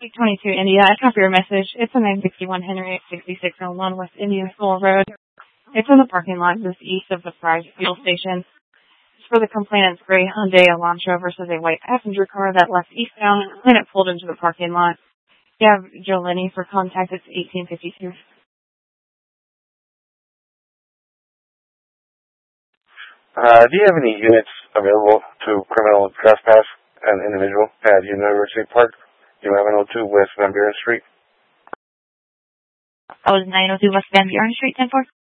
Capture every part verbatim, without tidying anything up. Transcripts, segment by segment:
eight twenty-two India, I copy your message. It's a nine sixty-one Henry sixty-six oh one West Indian School Road. It's in the parking lot just east of the Fry's fuel station. It's for the complainant's gray Hyundai Elantra versus a white passenger car that left eastbound. The complainant pulled into the parking lot. You have Joe Lenny for contact. It's eighteen fifty-two. Uh, do you have any units available to criminal trespass an individual at University Park, eleven oh two West Van Buren Street? That was nine oh two West Van Buren Street, ten four?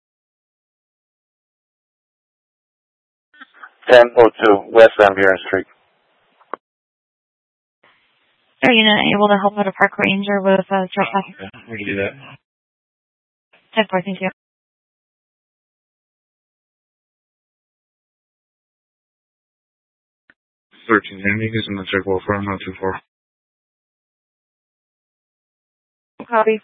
ten oh two West Van Buren Street. Are you not able to help out a park ranger with uh, trespass? Okay, we can do that. ten four, thank you. thirteen Andy is in the check well firm, not too far. Copy.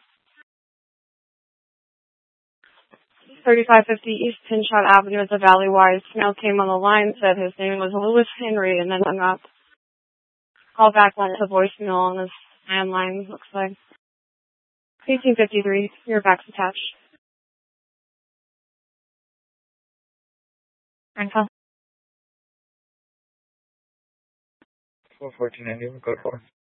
thirty-five fifty East Pinshot Avenue at the Valleywise. Male came on the line, said his name was Lewis Henry, and then hung up. Call back, went to voicemail on this landline, looks like. eighteen fifty-three, your back's attached. Info. four fourteen Andy, go for